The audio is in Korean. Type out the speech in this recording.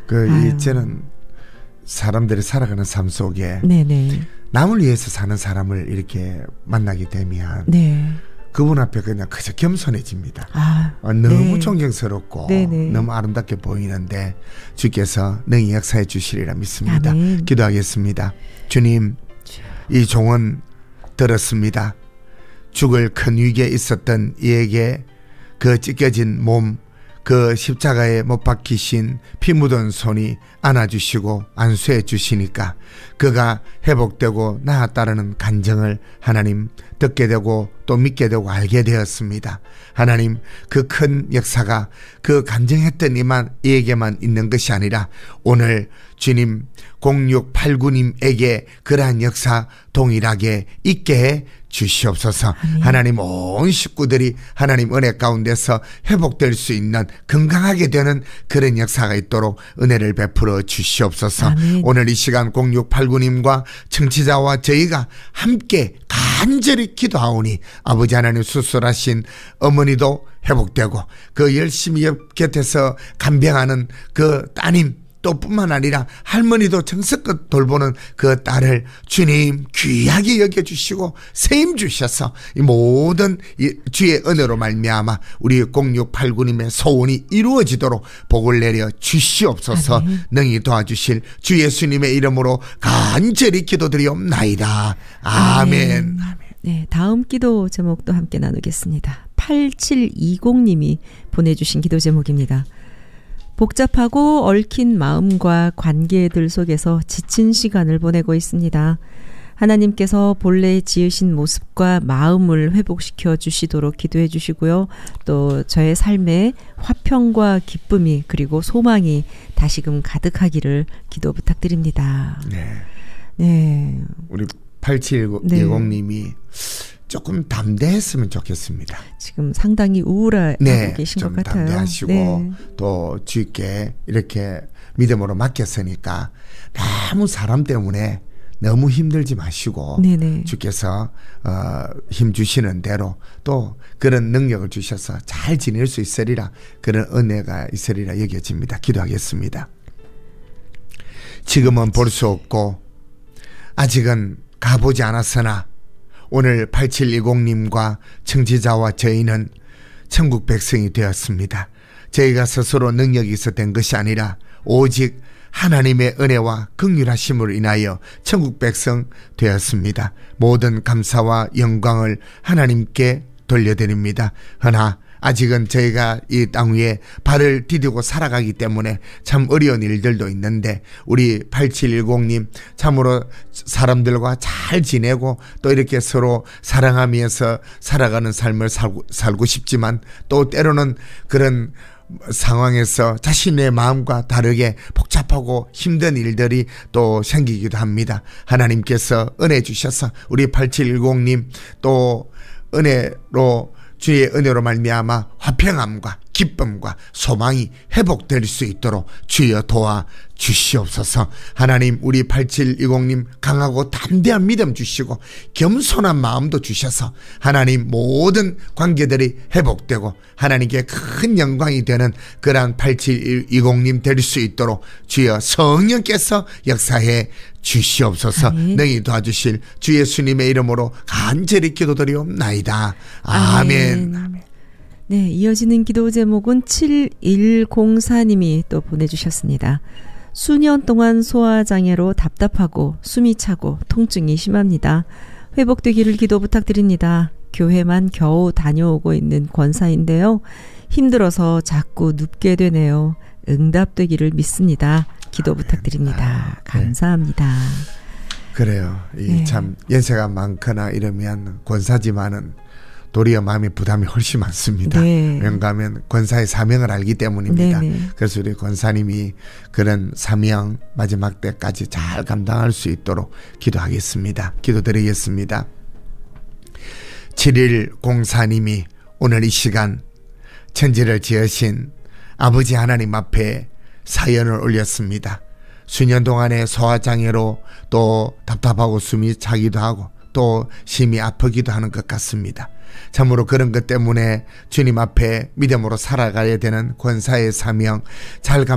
저는 사람들이 살아가는 삶 속에 네네. 남을 위해서 사는 사람을 이렇게 만나게 되면 네. 그분 앞에 그냥 그저 겸손해집니다. 너무 네. 존경스럽고 네네. 너무 아름답게 보이는데 주께서 능히 역사해 주시리라 믿습니다. 아멘. 기도하겠습니다. 주님, 이 종은 들었습니다. 죽을 큰 위기에 있었던 이에게 그 찢겨진 몸, 그 십자가에 못 박히신 피 묻은 손이 안아주시고 안수해 주시니까 그가 회복되고 나았다라는 간증을 하나님 듣게 되고 또 믿게 되고 알게 되었습니다. 하나님, 그 큰 역사가 그 간증했던 이에게만 있는 것이 아니라 오늘 주님 0689님에게 그러한 역사 동일하게 있게 해 주시옵소서. 하나님, 온 식구들이 하나님 은혜 가운데서 회복될 수 있는 건강하게 되는 그런 역사가 있도록 은혜를 베풀어 주시옵소서. 아멘. 오늘 이 시간 0689님과 청취자와 저희가 함께 간절히 기도하오니 아버지 하나님, 수술하신 어머니도 회복되고 그 열심히 옆 곁에서 간병하는 그 따님 또 뿐만 아니라 할머니도 정성껏 돌보는 그 딸을 주님 귀하게 여겨주시고 세임 주셔서 이 모든 주의 은혜로 말미암아 우리 0689님의 소원이 이루어지도록 복을 내려 주시옵소서. 아멘. 능히 도와주실 주 예수님의 이름으로 간절히 기도드리옵나이다. 아멘. 네, 다음 기도 제목도 함께 나누겠습니다. 8720님이 보내주신 기도 제목입니다. 복잡하고 얽힌 마음과 관계들 속에서 지친 시간을 보내고 있습니다. 하나님께서 본래 지으신 모습과 마음을 회복시켜 주시도록 기도해 주시고요. 또 저의 삶에 화평과 기쁨이 그리고 소망이 다시금 가득하기를 기도 부탁드립니다. 네. 우리 8710님이 조금 담대했으면 좋겠습니다. 지금 상당히 우울하고 계신 것 같아요. 담대하시고 또 주께 이렇게 믿음으로 맡겼으니까 너무 사람 때문에 너무 힘들지 마시고 주께서 힘 주시는 대로 또 그런 능력을 주셔서 잘 지낼 수 있으리라, 그런 은혜가 있으리라 여겨집니다. 기도하겠습니다. 지금은 볼 수 없고 아직은 가보지 않았으나 오늘 8720님과 청취자와 저희는 천국 백성이 되었습니다. 저희가 스스로 능력이 있어 된 것이 아니라 오직 하나님의 은혜와 긍휼하심으로 인하여 천국 백성 되었습니다. 모든 감사와 영광을 하나님께 돌려드립니다. 허나 아직은 저희가 이 땅 위에 발을 디디고 살아가기 때문에 참 어려운 일들도 있는데 우리 8710님 참으로 사람들과 잘 지내고 또 이렇게 서로 사랑하면서 살아가는 삶을 살고 싶지만 또 때로는 그런 상황에서 자신의 마음과 다르게 복잡하고 힘든 일들이 또 생기기도 합니다. 하나님께서 은혜 주셔서 우리 8710님 또 은혜로 주의 은혜로 말미암아 화평함과 기쁨과 소망이 회복될 수 있도록 주여 도와 주시옵소서. 하나님, 우리 8720님 강하고 담대한 믿음 주시고 겸손한 마음도 주셔서 하나님 모든 관계들이 회복되고 하나님께 큰 영광이 되는 그러한 8720님 될 수 있도록 주여 성령께서 역사해 주시옵소서. 능히 도와주실 주 예수님의 이름으로 간절히 기도드리옵나이다. 아멘. 네, 이어지는 기도 제목은 7104님이 또 보내주셨습니다. 수년 동안 소화장애로 답답하고 숨이 차고 통증이 심합니다. 회복되기를 기도 부탁드립니다. 교회만 겨우 다녀오고 있는 권사인데요. 힘들어서 자꾸 눕게 되네요. 응답되기를 믿습니다. 기도 부탁드립니다. 감사합니다. 그래요. 참 연세가 많거나 이러면 권사지만은 도리어 마음의 부담이 훨씬 많습니다. 왜냐하면 권사의 사명을 알기 때문입니다. 그래서 우리 권사님이 그런 사명 마지막 때까지 잘 감당할 수 있도록 기도하겠습니다. 기도드리겠습니다. 7104님이 오늘 이 시간 천지를 지으신 아버지 하나님 앞에 사연을 올렸습니다. 수년 동안의 소화장애로 또 답답하고 숨이 차기도 하고 또 심히 아프기도 하는 것 같습니다. 참으로 그런 것 때문에 주님 앞에 믿음으로 살아가야 되는 권사의 사명 잘